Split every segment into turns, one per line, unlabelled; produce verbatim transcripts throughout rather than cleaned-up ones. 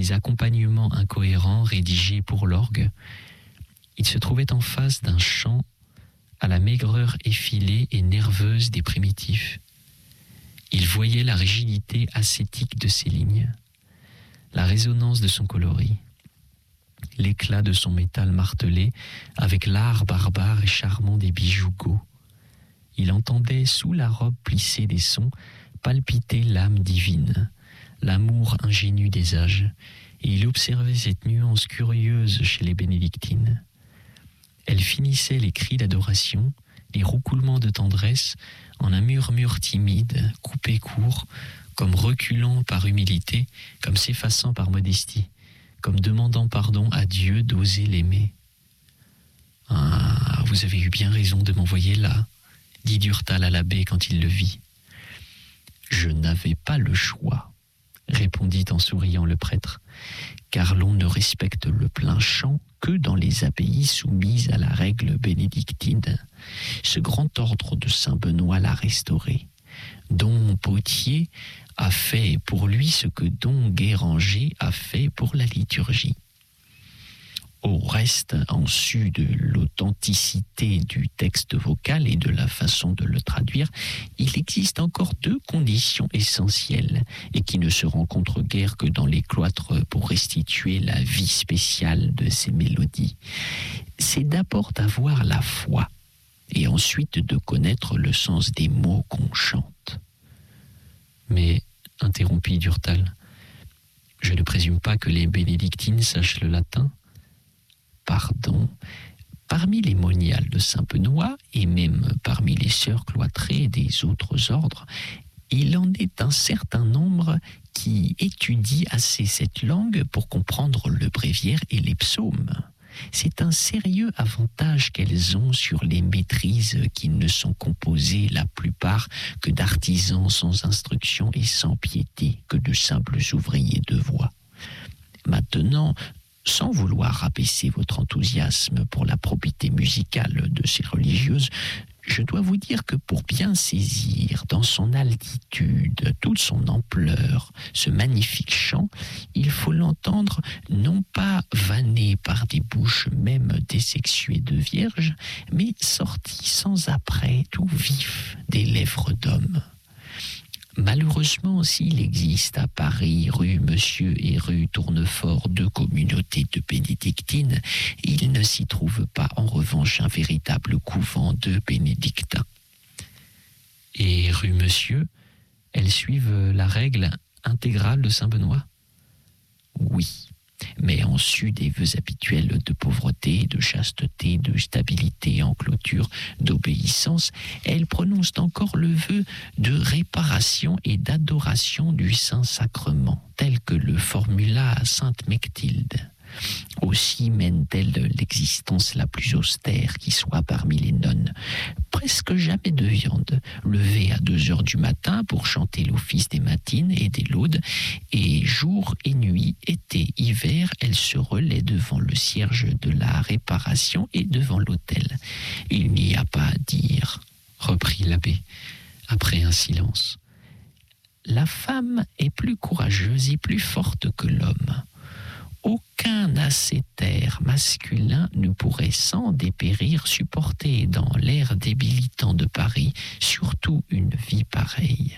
les accompagnements incohérents rédigés pour l'orgue, il se trouvait en face d'un chant à la maigreur effilée et nerveuse des primitifs. Il voyait la rigidité ascétique de ses lignes, la résonance de son coloris, l'éclat de son métal martelé avec l'art barbare et charmant des bijoux goths. Il entendait sous la robe plissée des sons palpiter l'âme divine, l'amour ingénu des âges, et il observait cette nuance curieuse chez les bénédictines. Elles finissaient les cris d'adoration, les roucoulements de tendresse, en un murmure timide, coupé court, comme reculant par humilité, comme s'effaçant par modestie, comme demandant pardon à Dieu d'oser l'aimer. « Ah, vous avez eu bien raison de m'envoyer là », dit Durtal à l'abbé quand il le vit. « Je n'avais pas le choix », répondit en souriant le prêtre, « car l'on ne respecte le plein chant que dans les abbayes soumises à la règle bénédictine. Ce grand ordre de Saint-Benoît l'a restauré. Don Potier a fait pour lui ce que Don Guéranger a fait pour la liturgie. Au reste, en su de l'authenticité du texte vocal et de la façon de le traduire, il existe encore deux conditions essentielles et qui ne se rencontrent guère que dans les cloîtres pour restituer la vie spéciale de ces mélodies. C'est d'abord d'avoir la foi et ensuite de connaître le sens des mots qu'on chante. Mais, interrompit Durtal, je ne présume pas que les bénédictines sachent le latin. Pardon, parmi les moniales de Saint-Benoît et même parmi les sœurs cloîtrées des autres ordres, il en est un certain nombre qui étudient assez cette langue pour comprendre le bréviaire et les psaumes. C'est un sérieux avantage qu'elles ont sur les maîtrises qui ne sont composées la plupart que d'artisans sans instruction et sans piété, que de simples ouvriers de voix. Maintenant, sans vouloir rabaisser votre enthousiasme pour la probité musicale de ces religieuses, je dois vous dire que pour bien saisir dans son altitude, toute son ampleur, ce magnifique chant, il faut l'entendre non pas vanné par des bouches même désexuées de vierges, mais sorti sans apprêt tout vif des lèvres d'hommes. Malheureusement, s'il existe à Paris, rue Monsieur et rue Tournefort, deux communautés de bénédictines, il ne s'y trouve pas en revanche un véritable couvent de bénédictins. Et rue Monsieur, elles suivent la règle intégrale de Saint-Benoît ? Oui, mais en su des vœux habituels de pauvreté, de chasteté, de stabilité en clôture, d'obéissance, elles prononcent encore le vœu de réparation et d'adoration du Saint-Sacrement, tel que le formula sainte Mechtilde. Aussi mènent-elles l'existence la plus austère qui soit parmi les nonnes. Presque jamais de viande, levées à deux heures du matin pour chanter l'office des matines et des laudes, et jour et nuit, été, hiver, elles se relaient devant le cierge de la réparation et devant l'autel. Il n'y a pas à dire, reprit l'abbé, après un silence. La femme est plus courageuse et plus forte que l'homme. Aucun ascétère masculin ne pourrait sans dépérir supporter dans l'air débilitant de Paris, surtout une vie pareille.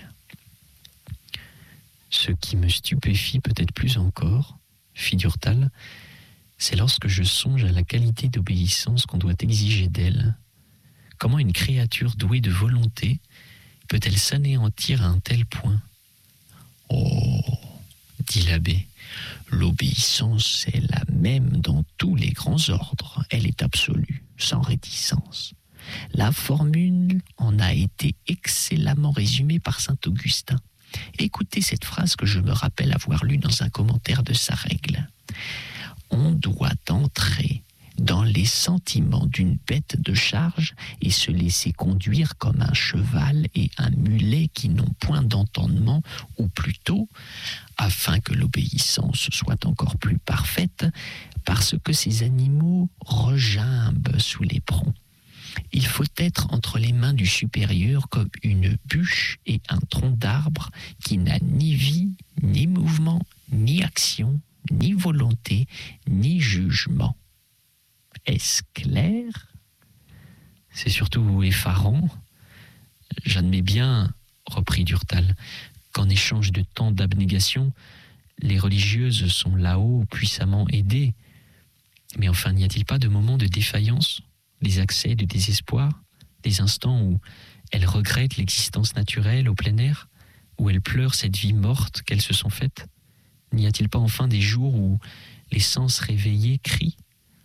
Ce qui me stupéfie peut-être plus encore, fit Durtal, c'est lorsque je songe à la qualité d'obéissance qu'on doit exiger d'elle. Comment une créature douée de volonté peut-elle s'anéantir à un tel point ? Oh, dit l'abbé, l'obéissance est la même dans tous les grands ordres. Elle est absolue, sans réticence. La formule en a été excellemment résumée par saint Augustin. Écoutez cette phrase que je me rappelle avoir lue dans un commentaire de sa règle. On doit entrer dans les sentiments d'une bête de charge et se laisser conduire comme un cheval et un mulet qui n'ont point d'entendement, ou plutôt, afin que l'obéissance soit encore plus parfaite, parce que ces animaux regimbent sous l'éperon. Il faut être entre les mains du supérieur comme une bûche et un tronc d'arbre qui n'a ni vie, ni mouvement, ni action, ni volonté, ni jugement. Est-ce clair ? C'est surtout effarant. J'admets bien, reprit Durtal, qu'en échange de tant d'abnégation, les religieuses sont là-haut puissamment aidées. Mais enfin, n'y a-t-il pas de moments de défaillance, des accès de désespoir, des instants où elles regrettent l'existence naturelle au plein air, où elles pleurent cette vie morte qu'elles se sont faite ? N'y a-t-il pas enfin des jours où les sens réveillés crient ?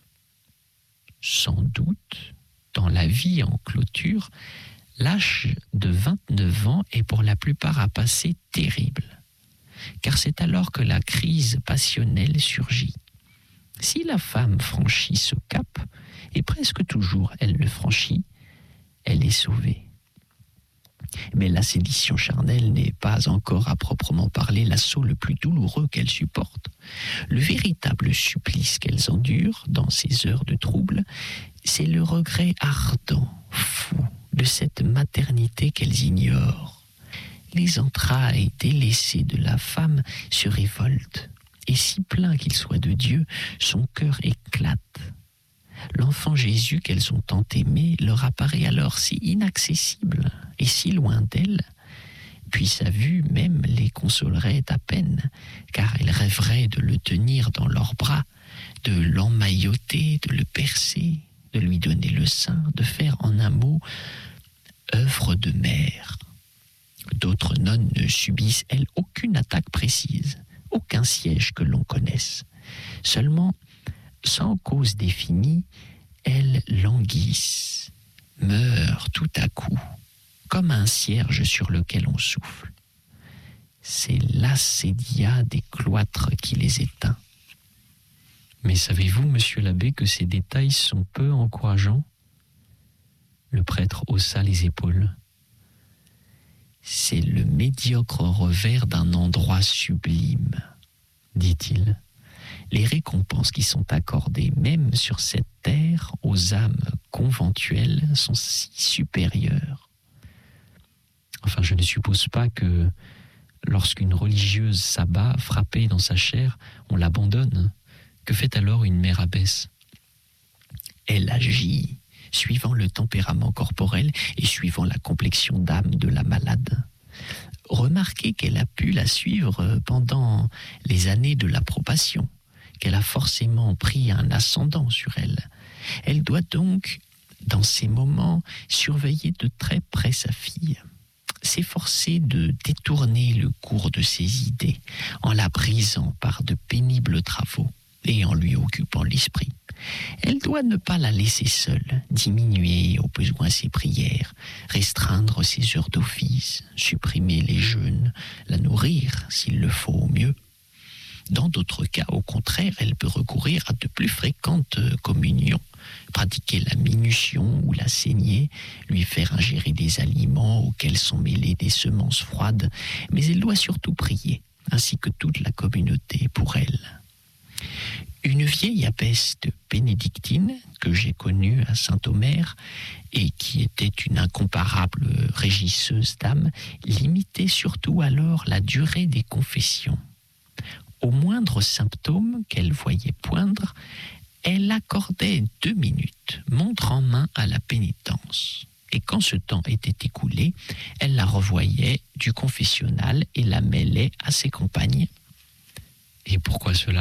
Sans doute, dans la vie en clôture, l'âge de vingt-neuf ans est pour la plupart à passer terrible, car c'est alors que la crise passionnelle surgit. Si la femme franchit ce cap, et presque toujours elle le franchit, elle est sauvée. Mais la sédition charnelle n'est pas encore à proprement parler l'assaut le plus douloureux qu'elle supporte. Le véritable supplice qu'elles endurent dans ces heures de trouble, c'est le regret ardent, fou, de cette maternité qu'elles ignorent. Les entrailles délaissées de la femme se révoltent, et si plein qu'il soit de Dieu, son cœur éclate. L'enfant Jésus qu'elles ont tant aimé leur apparaît alors si inaccessible et si loin d'elles, puis sa vue même les consolerait à peine, car elles rêveraient de le tenir dans leurs bras, de l'emmailloter, de le percer, de lui donner le sein, de faire en un mot œuvre de mère. D'autres nonnes ne subissent, elles, aucune attaque précise, aucun siège que l'on connaisse. Seulement, sans cause définie, elles languissent, meurent tout à coup, comme un cierge sur lequel on souffle. C'est l'assédia des cloîtres qui les éteint. Mais savez-vous, monsieur l'abbé, que ces détails sont peu encourageants ? Le prêtre haussa les épaules. C'est le médiocre revers d'un endroit sublime, dit-il. Les récompenses qui sont accordées même sur cette terre aux âmes conventuelles sont si supérieures. Enfin, je ne suppose pas que lorsqu'une religieuse s'abat, frappée dans sa chair, on l'abandonne. Que fait alors une mère abbesse ? Elle agit suivant le tempérament corporel et suivant la complexion d'âme de la malade. Remarquez qu'elle a pu la suivre pendant les années de l'approbation, qu'elle a forcément pris un ascendant sur elle. Elle doit donc, dans ces moments, surveiller de très près sa fille, s'efforcer de détourner le cours de ses idées, en la brisant par de pénibles travaux et en lui occupant l'esprit. Elle doit ne pas la laisser seule, diminuer au besoin ses prières, restreindre ses heures d'office, supprimer les jeûnes, la nourrir s'il le faut au mieux. Dans d'autres cas, au contraire, elle peut recourir à de plus fréquentes communions, pratiquer la minution ou la saignée, lui faire ingérer des aliments auxquels sont mêlées des semences froides, mais elle doit surtout prier, ainsi que toute la communauté pour elle. Une vieille abbesse de bénédictine que j'ai connue à Saint-Omer et qui était une incomparable régisseuse d'âme, limitait surtout alors la durée des confessions. Au moindre symptôme qu'elle voyait poindre, elle accordait deux minutes, montre en main, à la pénitence. Et quand ce temps était écoulé, elle la revoyait du confessionnal et la mêlait à ses compagnes. Et pourquoi cela ?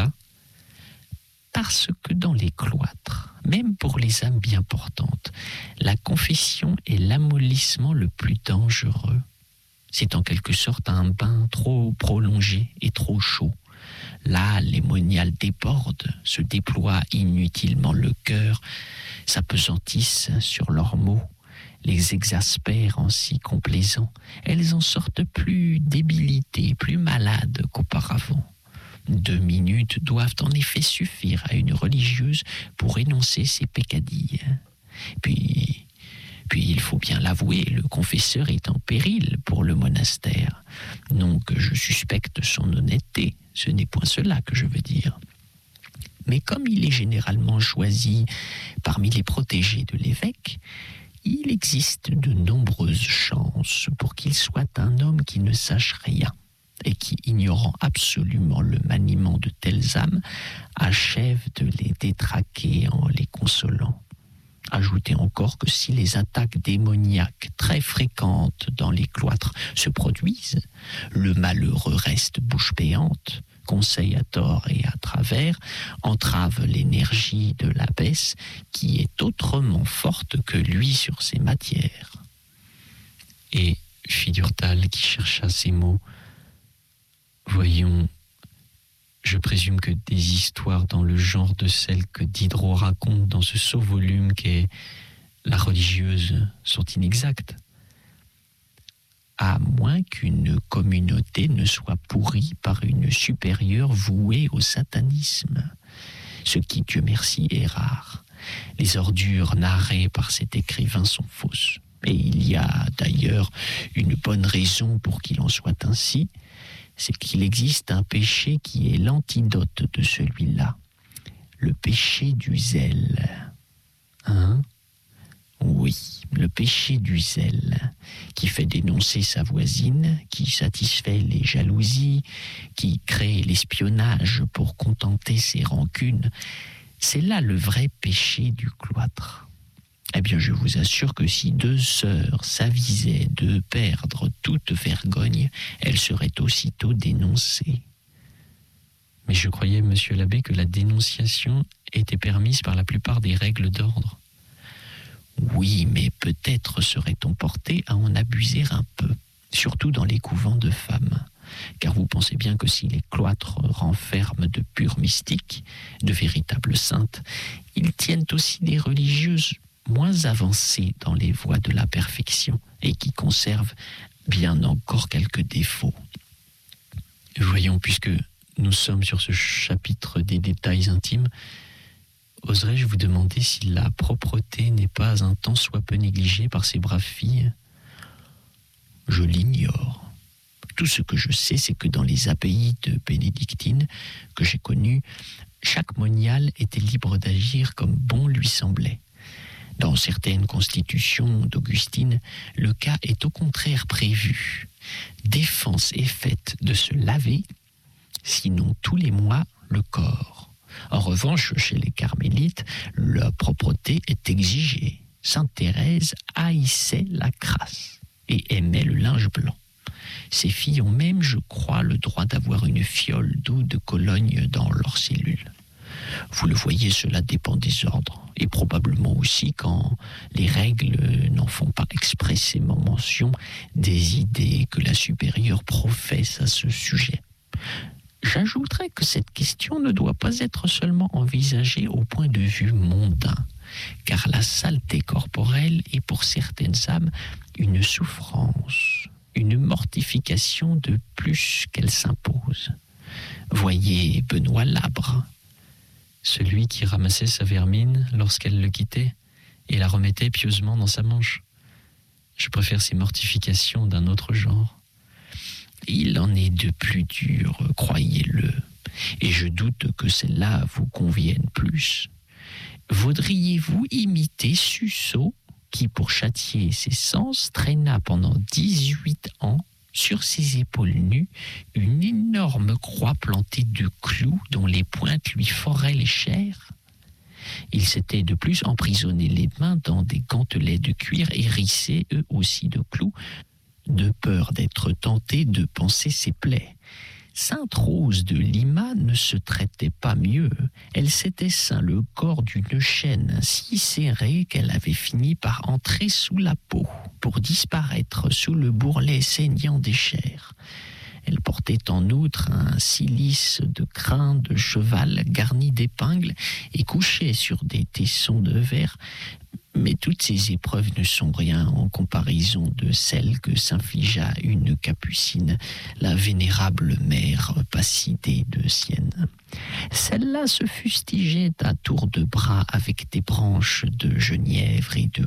Parce que dans les cloîtres, même pour les âmes bien portantes, la confession est l'amollissement le plus dangereux. C'est en quelque sorte un bain trop prolongé et trop chaud. Là, les moniales débordent, se déploient inutilement le cœur, s'apesantissent sur leurs mots, les exaspèrent en si complaisants. Elles en sortent plus débilitées, plus malades qu'auparavant. Deux minutes doivent en effet suffire à une religieuse pour énoncer ses peccadilles. Puis, puis il faut bien l'avouer, le confesseur est en péril pour le monastère. Non que je suspecte son honnêteté, ce n'est point cela que je veux dire. Mais comme il est généralement choisi parmi les protégés de l'évêque, il existe de nombreuses chances pour qu'il soit un homme qui ne sache rien et qui, ignorant absolument le maniement de telles âmes, achèvent de les détraquer en les consolant. Ajoutez encore que si les attaques démoniaques très fréquentes dans les cloîtres se produisent, le malheureux reste bouche béante, conseille à tort et à travers, entrave l'énergie de l'abbesse qui est autrement forte que lui sur ces matières. Et fit Durtal qui chercha ces mots, voyons, je présume que des histoires dans le genre de celles que Diderot raconte dans ce sot volume qu'est La religieuse sont inexactes. À moins qu'une communauté ne soit pourrie par une supérieure vouée au satanisme, ce qui, Dieu merci, est rare. Les ordures narrées par cet écrivain sont fausses. Et il y a d'ailleurs une bonne raison pour qu'il en soit ainsi, c'est qu'il existe un péché qui est l'antidote de celui-là, le péché du zèle. Hein ? Oui, le péché du zèle, qui fait dénoncer sa voisine, qui satisfait les jalousies, qui crée l'espionnage pour contenter ses rancunes, c'est là le vrai péché du cloître. Eh bien, je vous assure que si deux sœurs s'avisaient de perdre toute vergogne, elles seraient aussitôt dénoncées. Mais je croyais, monsieur l'abbé, que la dénonciation était permise par la plupart des règles d'ordre. Oui, mais peut-être serait-on porté à en abuser un peu, surtout dans les couvents de femmes. Car vous pensez bien que si les cloîtres renferment de purs mystiques, de véritables saintes, ils tiennent aussi des religieuses moins avancées dans les voies de la perfection et qui conservent bien encore quelques défauts. Voyons, puisque nous sommes sur ce chapitre des détails intimes, oserais-je vous demander si la propreté n'est pas un tant soit peu négligée par ces braves filles ? Je l'ignore. Tout ce que je sais, c'est que dans les abbayes de bénédictines que j'ai connues, chaque monial était libre d'agir comme bon lui semblait. Dans certaines constitutions d'Augustine, le cas est au contraire prévu. Défense est faite de se laver, sinon tous les mois, le corps. En revanche, chez les carmélites, la propreté est exigée. Sainte Thérèse haïssait la crasse et aimait le linge blanc. Ces filles ont même, je crois, le droit d'avoir une fiole d'eau de Cologne dans leur cellule. Vous le voyez, cela dépend des ordres, et probablement aussi quand les règles n'en font pas expressément mention des idées que la supérieure professe à ce sujet. J'ajouterais que cette question ne doit pas être seulement envisagée au point de vue mondain, car la saleté corporelle est pour certaines âmes une souffrance, une mortification de plus qu'elle s'impose. Voyez Benoît Labre, celui qui ramassait sa vermine lorsqu'elle le quittait et la remettait pieusement dans sa manche. Je préfère ces mortifications d'un autre genre. Il en est de plus dur, croyez-le, et je doute que celles-là vous conviennent plus. Voudriez-vous imiter Suso, qui, pour châtier ses sens, traîna pendant dix-huit ans sur ses épaules nues une énorme croix plantée de clous dont les pointes lui foraient les chairs? Il s'était de plus emprisonné les mains dans des gantelets de cuir hérissés eux aussi de clous, de peur d'être tenté de panser ses plaies. Sainte Rose de Lima ne se traitait pas mieux. Elle s'était ceint le corps d'une chaîne si serrée qu'elle avait fini par entrer sous la peau, pour disparaître sous le bourrelet saignant des chairs. Elle portait en outre un cilice de crin de cheval garni d'épingles et couchait sur des tessons de verre. Mais toutes ces épreuves ne sont rien en comparaison de celles que s'infligea une capucine, la vénérable mère Passidée de Sienne. Celle-là se fustigeait à tour de bras avec des branches de genièvre et de houx,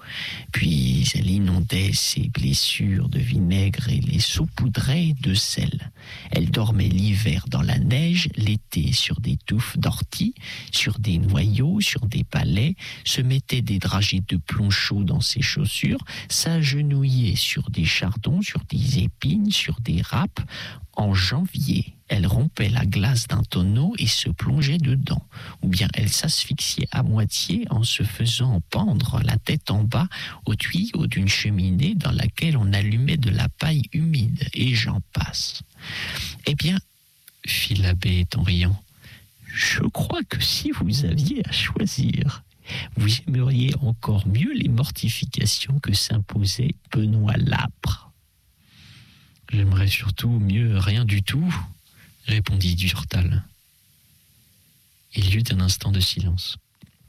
Puis elle inondait ses blessures de vinaigre et les saupoudrait de sel. Elle dormait l'hiver dans la neige, l'été sur des touffes d'ortie, sur des noyaux, sur des palets, se mettait des dragées de plomb chaud dans ses chaussures, s'agenouillait sur des chardons, sur des épines, sur des râpes. En janvier, elle rompait la glace d'un tonneau et se plongeait dedans. Ou bien elle s'asphyxiait à moitié en se faisant pendre la tête en bas au tuyau d'une cheminée dans laquelle on allumait de la paille humide, et j'en passe. Eh bien, fit l'abbé en riant, je crois que si vous aviez à choisir, vous aimeriez encore mieux les mortifications que s'imposait Benoît l'âpre.
J'aimerais surtout mieux rien du tout, répondit Durtal. Il y eut un instant de silence.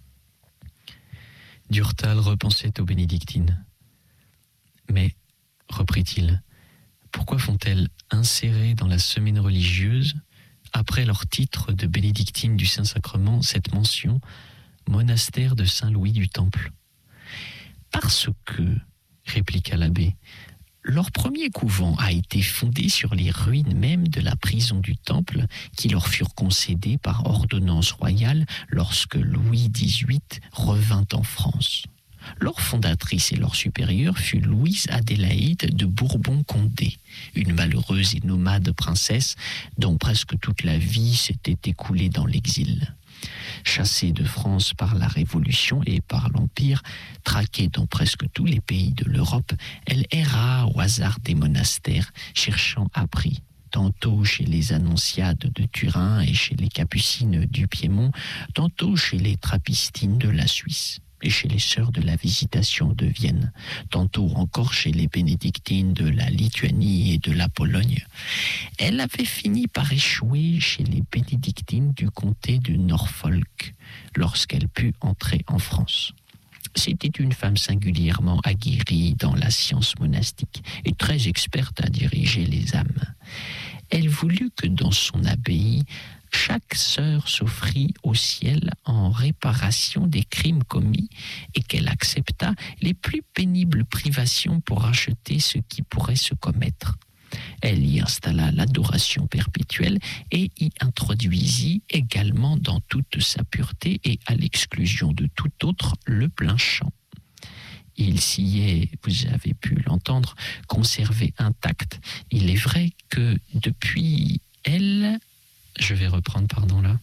Durtal repensait aux bénédictines. Mais, reprit-il, pourquoi font-elles insérer dans la semaine religieuse, après leur titre de bénédictine du Saint-Sacrement, cette mention « monastère de Saint-Louis du Temple » ?
Parce que, répliqua l'abbé, leur premier couvent a été fondé sur les ruines même de la prison du Temple qui leur furent concédées par ordonnance royale lorsque Louis dix-huit revint en France. Leur fondatrice et leur supérieure fut Louise Adélaïde de Bourbon-Condé, une malheureuse et nomade princesse dont presque toute la vie s'était écoulée dans l'exil. Chassée de France par la Révolution et par l'Empire, traquée dans presque tous les pays de l'Europe, elle erra au hasard des monastères, cherchant abri, tantôt chez les Annonciades de Turin et chez les Capucines du Piémont, tantôt chez les Trappistines de la Suisse et chez les Sœurs de la Visitation de Vienne, tantôt encore chez les Bénédictines de la Lituanie et de la Pologne. Elle avait fini par échouer chez les Bénédictines du comté de Norfolk, lorsqu'elle put entrer en France. C'était une femme singulièrement aguerrie dans la science monastique et très experte à diriger les âmes. Elle voulut que dans son abbaye, chaque sœur s'offrit au ciel en réparation des crimes commis et qu'elle accepta les plus pénibles privations pour acheter ce qui pourrait se commettre. Elle y installa l'adoration perpétuelle et y introduisit également dans toute sa pureté et à l'exclusion de tout autre le plein chant. Il s'y est, vous avez pu l'entendre, conservé intact. Il est vrai que depuis elle... Je vais reprendre, pardon, là.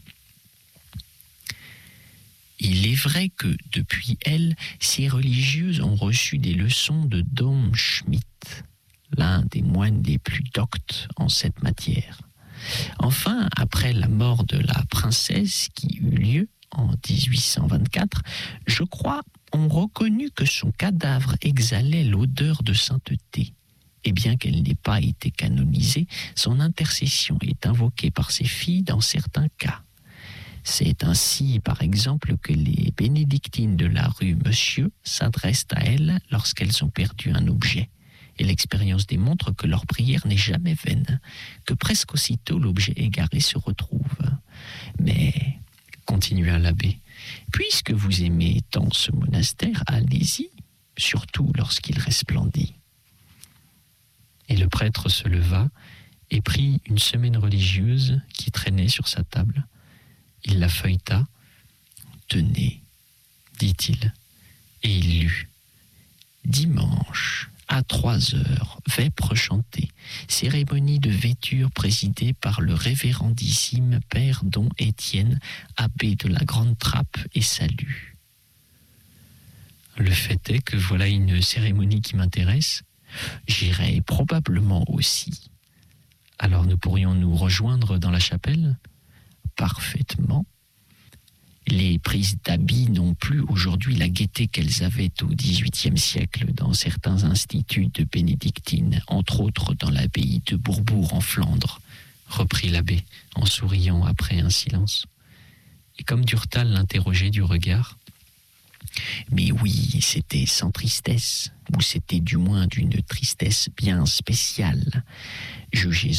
Il est vrai que, depuis elle, ces religieuses ont reçu des leçons de Dom Schmidt, l'un des moines les plus doctes en cette matière. Enfin, après la mort de la princesse qui eut lieu en dix-huit cent vingt-quatre, je crois on reconnut que son cadavre exhalait l'odeur de sainteté. Et bien qu'elle n'ait pas été canonisée, son intercession est invoquée par ses filles dans certains cas. C'est ainsi, par exemple, que les bénédictines de la rue Monsieur s'adressent à elles lorsqu'elles ont perdu un objet. Et l'expérience démontre que leur prière n'est jamais vaine, que presque aussitôt l'objet égaré se retrouve. Mais, continua l'abbé, puisque vous aimez tant ce monastère, allez-y, surtout lorsqu'il resplendit. Et le prêtre se leva et prit une semaine religieuse qui traînait sur sa table. Il la feuilleta. « Tenez, dit-il, et il lut. Dimanche, à trois heures, vêpres chantées, cérémonie de vêture présidée par le révérendissime père Don Étienne, abbé de la Grande Trappe et salut. Le fait est que voilà une cérémonie qui m'intéresse. J'irai probablement aussi. Alors nous pourrions nous rejoindre dans la chapelle ? Parfaitement. Les prises d'habits n'ont plus aujourd'hui la gaieté qu'elles avaient au dix-huitième siècle dans certains instituts de bénédictines, entre autres dans l'abbaye de Bourbourg en Flandre, reprit l'abbé en souriant après un silence. Et comme Durtal l'interrogeait du regard, mais oui, c'était sans tristesse, ou c'était du moins d'une tristesse bien spéciale. Jugez-en,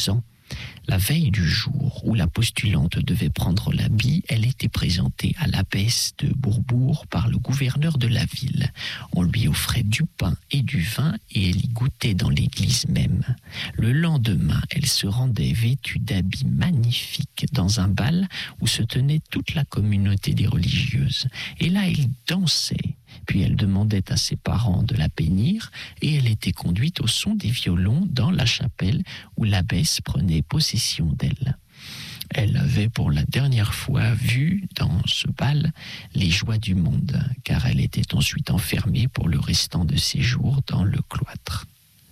La veille du jour où la postulante devait prendre l'habit, elle était présentée à l'abbesse de Bourbourg par le gouverneur de la ville. On lui offrait du pain et du vin et elle y goûtait dans l'église même. Le lendemain, elle se rendait vêtue d'habits magnifiques dans un bal où se tenait toute la communauté des religieuses. Et là, elle dansait. Puis elle demandait à ses parents de la bénir et elle était conduite au son des violons dans la chapelle où l'abbesse prenait possession d'elle. Elle avait pour la dernière fois vu dans ce bal les joies du monde, car elle était ensuite enfermée pour le restant de ses jours dans le cloître.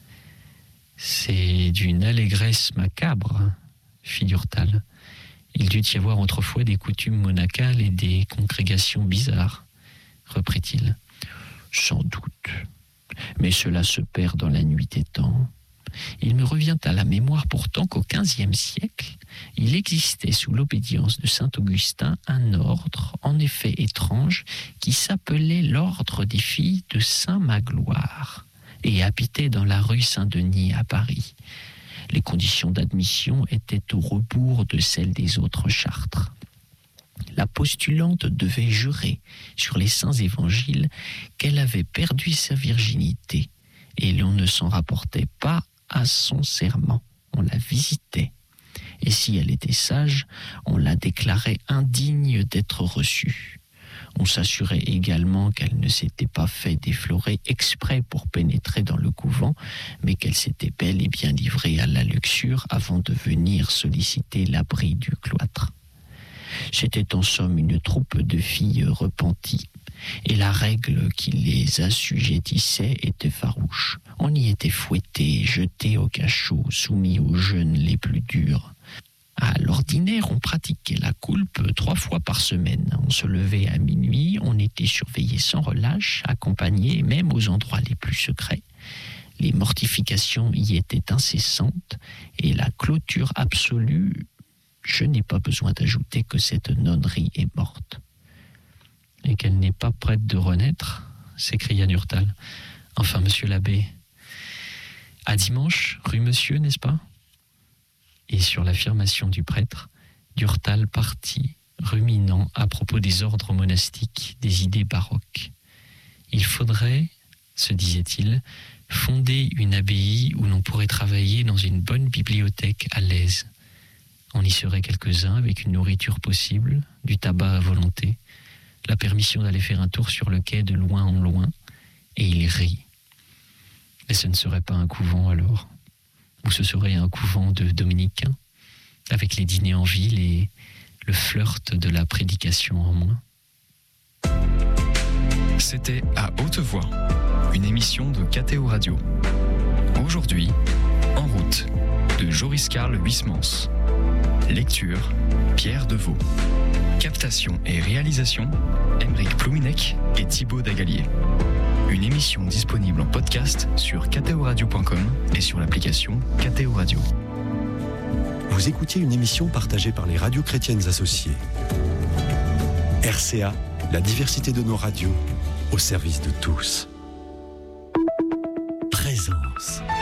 «
C'est d'une allégresse macabre, fit Durtal. Il dut y avoir autrefois des coutumes monacales et des congrégations bizarres, reprit-il.
Sans doute, mais cela se perd dans la nuit des temps. Il me revient à la mémoire pourtant qu'au quinzième siècle, il existait sous l'obédience de saint Augustin un ordre, en effet étrange, qui s'appelait l'ordre des filles de saint Magloire et habitait dans la rue Saint-Denis à Paris. Les conditions d'admission étaient au rebours de celles des autres Chartres. La postulante devait jurer sur les saints évangiles qu'elle avait perdu sa virginité et l'on ne s'en rapportait pas à son serment. On la visitait. Et si elle était sage, on la déclarait indigne d'être reçue. On s'assurait également qu'elle ne s'était pas fait déflorer exprès pour pénétrer dans le couvent, mais qu'elle s'était bel et bien livrée à la luxure avant de venir solliciter l'abri du cloître. C'était en somme une troupe de filles repenties, et la règle qui les assujettissait était farouche. On y était fouetté, jeté au cachot, soumis aux jeûnes les plus durs. À l'ordinaire, on pratiquait la coulpe trois fois par semaine. On se levait à minuit, on était surveillé sans relâche, accompagné même aux endroits les plus secrets. Les mortifications y étaient incessantes, et la clôture absolue, je n'ai pas besoin d'ajouter que cette nonnerie est morte.
« Et qu'elle n'est pas prête de renaître ?» s'écria Durtal. « Enfin, monsieur l'abbé, à dimanche, rue Monsieur, n'est-ce pas ?» Et sur l'affirmation du prêtre, Durtal partit, ruminant à propos des ordres monastiques, des idées baroques. Il faudrait, se disait-il, fonder une abbaye où l'on pourrait travailler dans une bonne bibliothèque à l'aise. On y serait quelques-uns avec une nourriture possible, du tabac à volonté, la permission d'aller faire un tour sur le quai de loin en loin, et il rit. Mais ce ne serait pas un couvent alors, ou ce serait un couvent de dominicains, avec les dîners en ville et le flirt de la prédication en moins.
C'était À Haute Voix, une émission de K T O Radio. Aujourd'hui, En route, de Joris Karl Huysmans. Lecture, Pierre Deveau. Captation et réalisation, Aymeric Plouminec et Thibaut Dagalier. Une émission disponible en podcast sur k t o radio point com et sur l'application K T O Radio.
Vous écoutiez une émission partagée par les radios chrétiennes associées. R C A, la diversité de nos radios, au service de tous. Présence.